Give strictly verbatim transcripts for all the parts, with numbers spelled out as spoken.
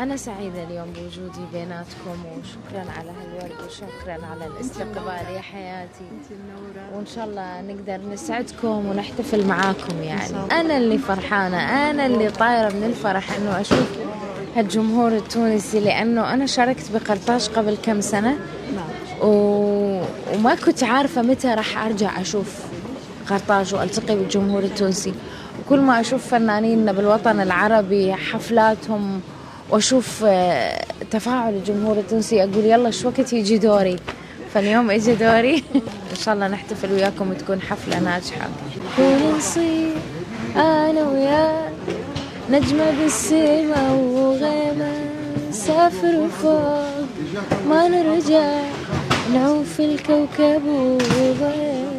أنا سعيدة اليوم بوجودي بيناتكم، وشكرا على هالورد وشكرا على الاستقبال يا حياتي، وإن شاء الله نقدر نسعدكم ونحتفل معاكم. يعني أنا اللي فرحانة، أنا اللي طايرة من الفرح إنه أشوف هالجمهور التونسي، لأنه أنا شاركت بقرطاج قبل كم سنة و... وما كنت عارفة متى راح أرجع أشوف قرطاج وألتقي بالجمهور التونسي. وكل ما أشوف فنانين بالوطن العربي حفلاتهم وأشوف تفاعل الجمهور التونسي أقول يلا شو وقت يجي دوري. فاليوم إجي دوري إن شاء الله نحتفل وياكم وتكون حفلة ناجحة. ونصير أنا وياك نجمة بالسما وغيمة، سافر فوق ما نرجع نعوف الكوكب وغيمة.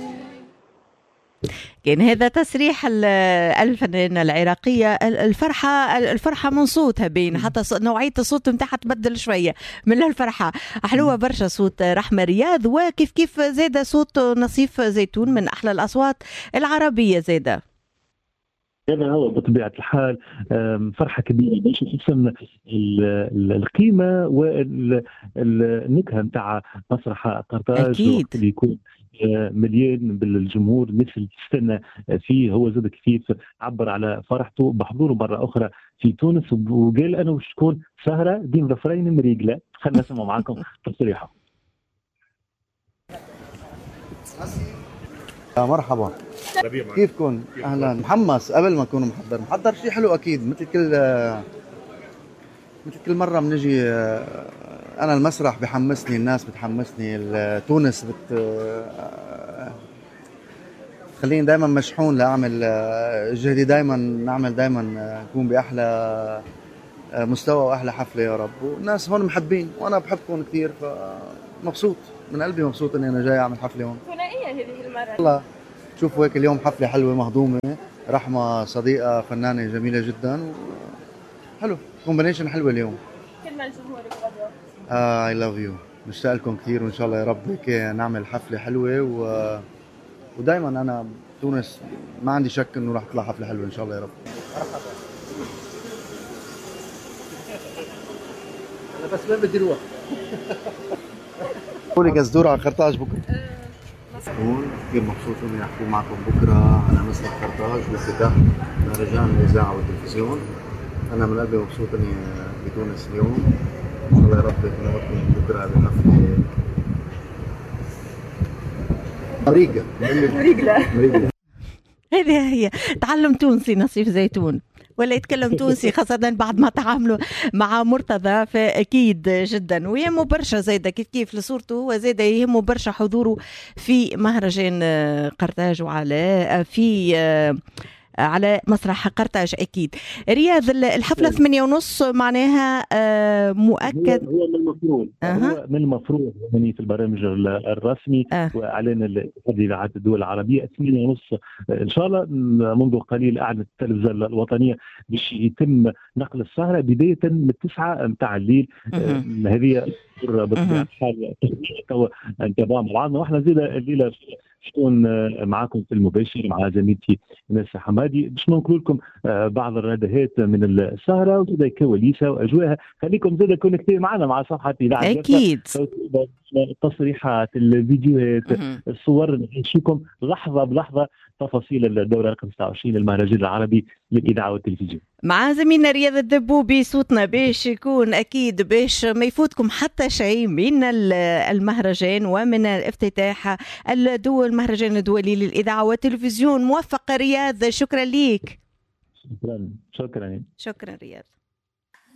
كان هذا تصريح الفنانة العراقية. الفرحة الفرحة من صوتها بين، حتى نوعية الصوت متاعها تبدل شوية من الفرحة. حلوة برشا صوت رحمة رياض، وكيف كيف زادة صوت نصيف زيتون من أحلى الأصوات العربية زادة. هذا هو بطبيعة الحال فرحة كبيرة باش تسمى القيمة والنكهة متاع مسرح قرطاج. أكيد اللي يكون مليان بالجمهور مثل تستنى فيه. هو زاد كيف عبر على فرحته بحضوره مرة أخرى في تونس، وقال أنا وش تكون سهرة بين ظفرين مريقلة. خلنا نسمع معكم تصريحه. مرحبا، كيفكم؟ اهلا. محمس قبل ما اكون محضر محضر شيء حلو اكيد، مثل كل مثل كل مره بنجي. انا المسرح بحمسني، الناس بتحمسني، تونس بت خليني دائما مشحون لاعمل جهدي، دائما نعمل، دائما نكون باحلى مستوى واحلى حفله يا رب. والناس هون محبين وانا بحبكم كثير، فمبسوط من قلبي، مبسوط اني انا جاي اعمل حفله هون. ثنائيه هذه المره. الله شوفوا هيك اليوم حفله حلوه مهضومه. رحمه صديقه فنانه جميله جدا، حلو كومبينيشن حلوه اليوم. كلمه لجمهورك غدا. اي لاف يو، مشتاق لكم كثير، وان شاء الله يا رب هيك نعمل حفله حلوه. و... ودائما انا تونس ما عندي شك انه راح تطلع حفله حلوه ان شاء الله يا رب. انا بس ما بدي اروح. قولي قزدور على قرطاج بكره. هون كثير مبسوط اني احكي معكم بكره على مسرح قرطاج بافتتاح مهرجان الاذاعه والتلفزيون. انا من قلبي مبسوط اني بتونس اليوم. ان شاء الله يا رب نوركم بكره بحفله مريقه مريقه. هذه هي تعلم تونسي نصيف زيتون، ولا يتكلم تونسي خاصة بعد ما تعاملوا مع مرتضى، فأكيد جدا. ويهمه برشا زايدة كيف كيف لصورته، هو زايدة يهمه برشا حضوره في مهرجان قرطاج وعلى في على مسرح قرطاج. أكيد رياض الحفلة ثمانية ونص معناها مؤكد. هو من المفروض أه. هو من المفروض يعني في البرامج الرسمي أه. وإعلان الاتحاد إذاعات الدول العربية ثمانية ونص إن شاء الله. منذ قليل أعلنت التلفزة الوطنية باش يتم نقل السهرة بداية من التسعة متاع الليل. أه. هذه بطبيعة الحال توا انتباه مع بعضنا، واحنا زيد الليلة شكون معاكم في المباشر مع زميلتي ناسا حمادي باش ننقل لكم بعض الردهات من السهره وزاد كواليسها واجواءها. خليكم زاد كونوا كثير معنا مع صفحه اذاعه اكيد. التصريحات، الفيديوهات، الصور، نعيشكم لحظه بلحظه تفاصيل الدوره رقم ستة وعشرين للمهرجان العربي للاذاعه والتلفزيون. مع زميلنا رياض الدبوبي صوتنا باش يكون اكيد باش ما يفوتكم حتى شيء من المهرجان ومن الافتتاح الدول المهرجان الدولي للاذاعه والتلفزيون. موفق رياض، شكرا ليك. شكرا شكرا شكرا رياض.